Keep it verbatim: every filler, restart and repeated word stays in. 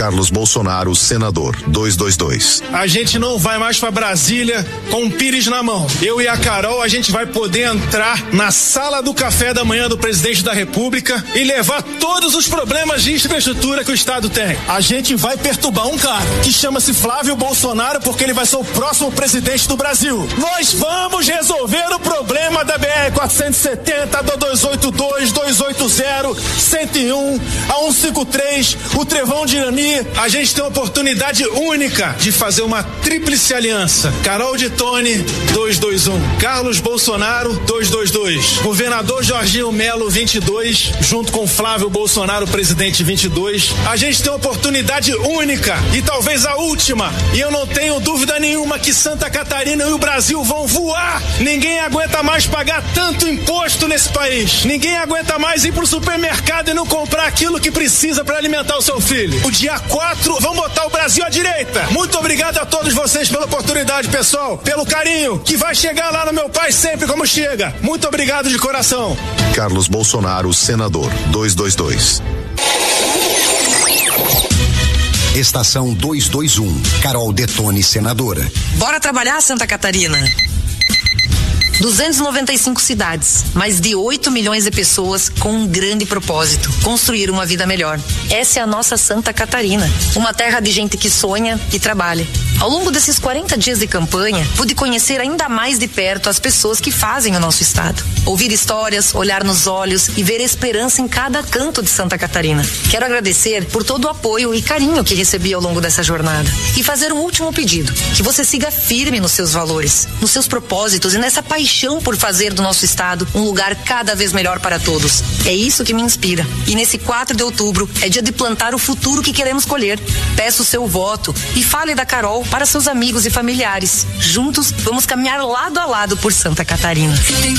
Carlos Bolsonaro, senador, dois dois dois. A gente não vai mais para Brasília com o Pires na mão. Eu e a Carol, a gente vai poder entrar na sala do café da manhã do presidente da República e levar todos os problemas de infraestrutura que o Estado tem. A gente vai perturbar um cara que chama-se Flávio Bolsonaro porque ele vai ser o próximo presidente do Brasil. Nós vamos resolver o problema da B R quatrocentos e setenta, da duzentos e oitenta e dois, duzentos e oitenta, cento e um, a cento e cinquenta e três, o Trevão de Irani. A gente tem uma oportunidade única de fazer uma tríplice aliança. Carol de Tone, duzentos e vinte e um. Carlos Bolsonaro, duzentos e vinte e dois. Governador Jorginho Melo, vinte e dois. Junto com Flávio Bolsonaro, presidente, vinte e dois. A gente tem uma oportunidade única e talvez a última. E eu não tenho dúvida nenhuma que Santa Catarina e o Brasil vão voar. Ninguém aguenta mais pagar tanto imposto nesse país. Ninguém aguenta mais ir pro supermercado e não comprar aquilo que precisa para alimentar o seu filho. O dia quatro, vamos botar o Brasil à direita. Muito obrigado a todos vocês pela oportunidade, pessoal, pelo carinho, que vai chegar lá no meu pai sempre como chega. Muito obrigado de coração. Carlos Bolsonaro, senador, dois dois dois. Estação duzentos e vinte e um, Carol Detone, senadora. Bora trabalhar, Santa Catarina. duzentas e noventa e cinco cidades, mais de oito milhões de pessoas com um grande propósito: construir uma vida melhor. Essa é a nossa Santa Catarina, uma terra de gente que sonha e trabalha. Ao longo desses quarenta dias de campanha, pude conhecer ainda mais de perto as pessoas que fazem o nosso estado. Ouvir histórias, olhar nos olhos e ver esperança em cada canto de Santa Catarina. Quero agradecer por todo o apoio e carinho que recebi ao longo dessa jornada. E fazer um último pedido: que você siga firme nos seus valores, nos seus propósitos e nessa paixão por fazer do nosso estado um lugar cada vez melhor para todos. É isso que me inspira. E nesse quatro de outubro é dia de plantar o futuro que queremos colher. Peço o seu voto e fale da Carol para seus amigos e familiares. Juntos, vamos caminhar lado a lado por Santa Catarina.